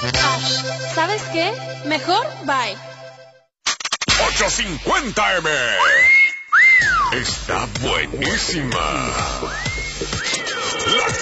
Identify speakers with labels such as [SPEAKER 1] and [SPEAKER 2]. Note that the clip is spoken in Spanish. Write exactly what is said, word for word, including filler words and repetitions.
[SPEAKER 1] Ash, ¿sabes qué? Mejor bye.
[SPEAKER 2] ochocientos cincuenta eme. Está buenísima. La